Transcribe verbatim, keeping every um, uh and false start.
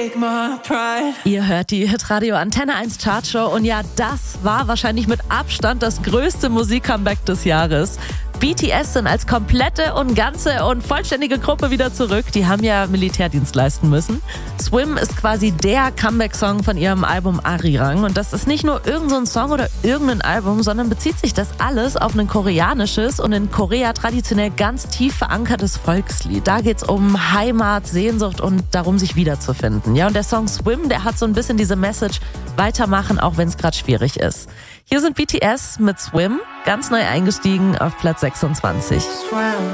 take my pride. Ihr hört die Hitradio Antenne eins Chartshow und ja, das war wahrscheinlich mit Abstand das größte Musik-Comeback des Jahres. B T S sind als komplette und ganze und vollständige Gruppe wieder zurück. Die haben ja Militärdienst leisten müssen. Swim ist quasi der Comeback-Song von ihrem Album Arirang. Und das ist nicht nur irgendein so Song oder irgendein Album, sondern bezieht sich das alles auf ein koreanisches und in Korea traditionell ganz tief verankertes Volkslied. Da geht's um Heimat, Sehnsucht und darum, sich wiederzufinden. Ja, und der Song Swim, der hat so ein bisschen diese Message, weitermachen, auch wenn es gerade schwierig ist. Hier sind B T S mit Swim, ganz neu eingestiegen auf Platz sechsundzwanzig. Swim.